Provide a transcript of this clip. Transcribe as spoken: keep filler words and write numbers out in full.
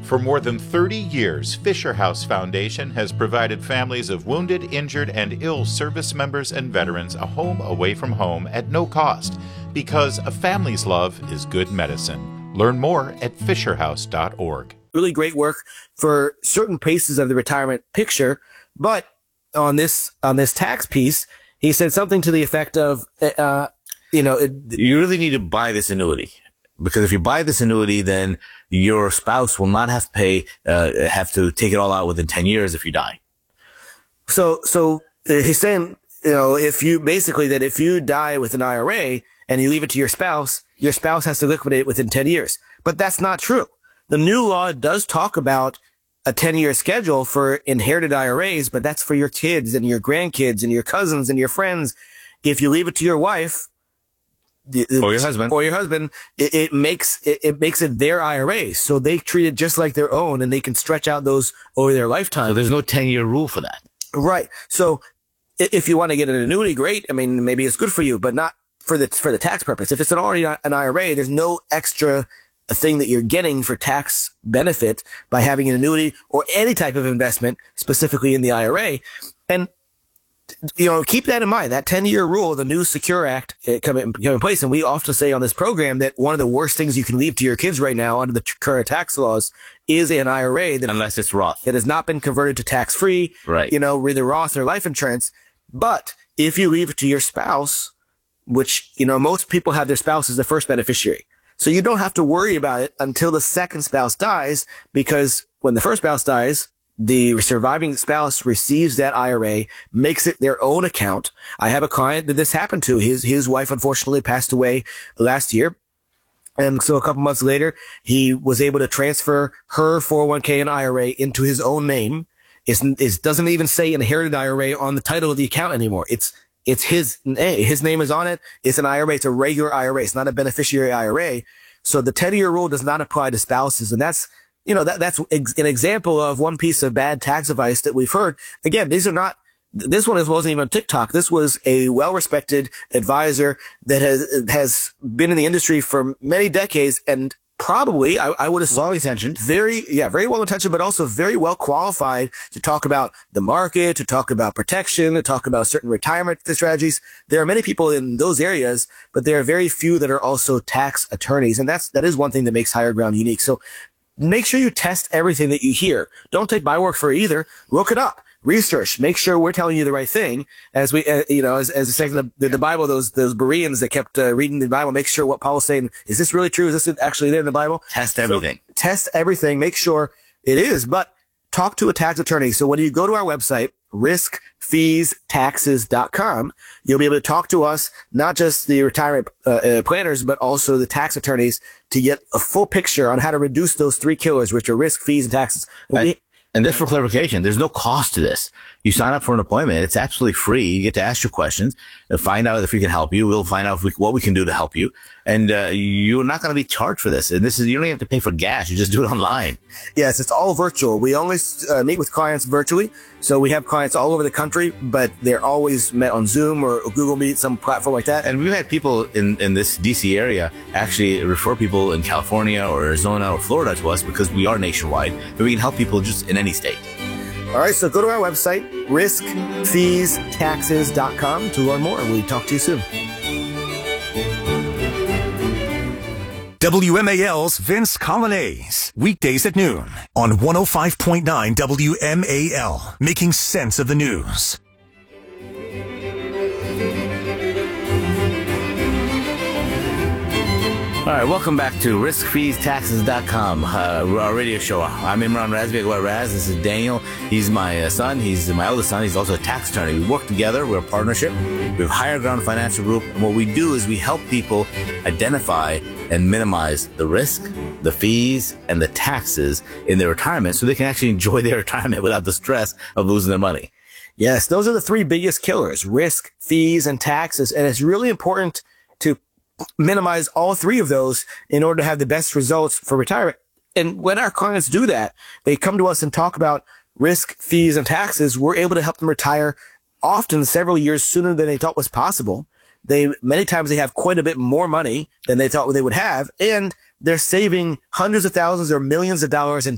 For more than thirty years, Fisher House Foundation has provided families of wounded, injured, and ill service members and veterans a home away from home at no cost, because a family's love is good medicine. Learn more at fisher house dot org. Really great work for certain pieces of the retirement picture, but on this on this tax piece, he said something to the effect of, uh, you know, it, you really need to buy this annuity. Because if you buy this annuity, then your spouse will not have to pay, uh, have to take it all out within ten years if you die. So, so uh, he's saying, you know, if you basically that if you die with an I R A and you leave it to your spouse, your spouse has to liquidate it within ten years. But that's not true. The new law does talk about a ten year schedule for inherited I R As, but that's for your kids and your grandkids and your cousins and your friends. If you leave it to your wife, or your husband, or your husband, it, it makes it, it makes it their I R A, so they treat it just like their own, and they can stretch out those over their lifetime. So there's no ten year rule for that, right? So if you want to get an annuity, great. I mean, maybe it's good for you, but not for the for the tax purpose. If it's an already an I R A, there's no extra thing that you're getting for tax benefit by having an annuity or any type of investment specifically in the I R A, and you know, keep that in mind. That ten year rule, the new Secure Act, it come in, come in place. And we often say on this program that one of the worst things you can leave to your kids right now under the current tax laws is an I R A that, unless it's Roth, that has not been converted to tax free, right? You know, either Roth or life insurance. But if you leave it to your spouse, which, you know, most people have their spouse as the first beneficiary. So you don't have to worry about it until the second spouse dies, because when the first spouse dies, the surviving spouse receives that I R A, makes it their own account. I have a client that this happened to. His, his wife unfortunately passed away last year. And so a couple months later, he was able to transfer her four oh one k and I R A into his own name. It's, it doesn't even say inherited I R A on the title of the account anymore. It's, it's his, his name is on it. It's an I R A. It's a regular I R A. It's not a beneficiary I R A. So the ten year rule does not apply to spouses. And that's, you know, that, that's ex- an example of one piece of bad tax advice that we've heard. Again, these are not, this one wasn't even on TikTok. This was a well-respected advisor that has, has been in the industry for many decades, and probably, I, I would have well intentioned, very, yeah, very well intentioned, but also very well qualified to talk about the market, to talk about protection, to talk about certain retirement strategies. There are many people in those areas, but there are very few that are also tax attorneys. And that's, that is one thing that makes Higher Ground unique. So make sure you test everything that you hear. Don't take my word for it either. Look it up. Research. Make sure we're telling you the right thing. As we, uh, you know, as, as a second, the, the Bible, those, those Bereans that kept uh, reading the Bible, make sure what Paul's saying, is this really true? Is this actually there in the Bible? Test everything. So, test everything. Make sure it is, but talk to a tax attorney. So when you go to our website, risk fees taxes dot com, you'll be able to talk to us, not just the retirement uh, uh, planners, but also the tax attorneys, to get a full picture on how to reduce those three killers, which are risk, fees, and taxes. And, we, and just for clarification, there's no cost to this. You sign up for an appointment. It's absolutely free. You get to ask your questions and find out if we can help you. We'll find out if we, what we can do to help you. And uh, you're not going to be charged for this. And this is, you don't even have to pay for gas. You just do it online. Yes, it's all virtual. We only uh, meet with clients virtually. So we have clients all over the country, but they're always met on Zoom or Google Meet, some platform like that. And we've had people in, in this D C area actually refer people in California or Arizona or Florida to us, because we are nationwide and we can help people just in any state. All right, so go to our website, risk fees taxes dot com, to learn more. We'll talk to you soon. W M A L's Vince Coglianese, weekdays at noon on one oh five point nine W M A L, making sense of the news. All right, welcome back to risk fees taxes dot com, uh, our radio show. I'm Imran Razbek Raz. This is Daniel. He's my uh, son. He's my eldest son. He's also a tax attorney. We work together. We're a partnership. We have Higher Ground Financial Group. And what we do is we help people identify and minimize the risk, the fees, and the taxes in their retirement, so they can actually enjoy their retirement without the stress of losing their money. Yes, those are the three biggest killers: risk, fees, and taxes. And it's really important to minimize all three of those in order to have the best results for retirement. And when our clients do that, they come to us and talk about risk, fees, and taxes. We're able to help them retire often several years sooner than they thought was possible. They, many times they have quite a bit more money than they thought they would have, and they're saving hundreds of thousands or millions of dollars in